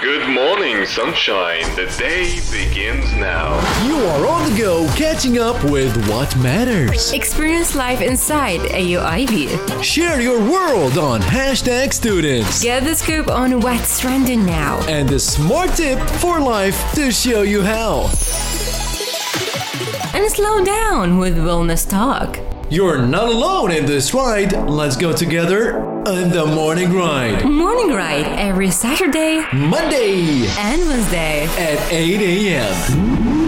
Good morning, sunshine. The day begins now. You are on the go, catching up with what matters. Experience life inside AUIB. Share your world on #students. Get the scoop on what's trending now. And the smart tip for life to show you how. And slow down with wellness talk. You're not alone in this ride. Let's go together on the Morning Ride. Morning Ride every Saturday, Monday and Wednesday at 8 a.m.